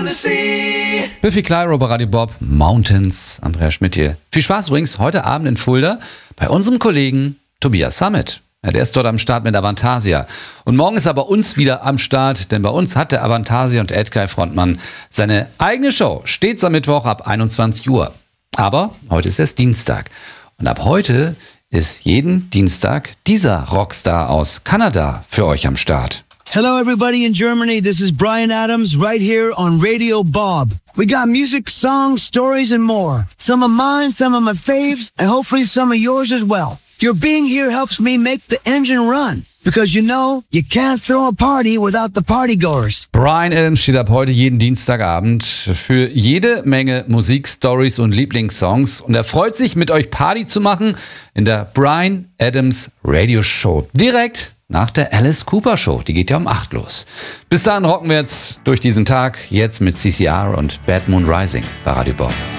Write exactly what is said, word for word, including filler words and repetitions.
the sea. Biffy Clyro bei Radio Bob, Mountains, Andrea Schmidt hier. Viel Spaß übrigens heute Abend in Fulda bei unserem Kollegen Tobias Sammet. Ja, der ist dort am Start mit Avantasia. Und morgen ist er bei uns wieder am Start, denn bei uns hat der Avantasia und Edguy-Frontmann seine eigene Show. Stets am Mittwoch ab einundzwanzig Uhr. Aber heute ist erst Dienstag. Und ab heute ist jeden Dienstag dieser Rockstar aus Kanada für euch am Start. Hello everybody in Germany, this is Bryan Adams right here on Radio Bob. We got music, songs, stories and more. Some of mine, some of my faves, and hopefully some of yours as well. Your being here helps me make the engine run. Because you know, you can't throw a party without the partygoers. Bryan Adams steht ab heute jeden Dienstagabend für jede Menge Musik, Stories und Lieblingssongs. Und er freut sich, mit euch Party zu machen in der Bryan Adams Radio Show. Direkt nach der Alice Cooper Show. Die geht ja um acht los. Bis dahin rocken wir jetzt durch diesen Tag. Jetzt mit C C R und Bad Moon Rising bei Radio Bob.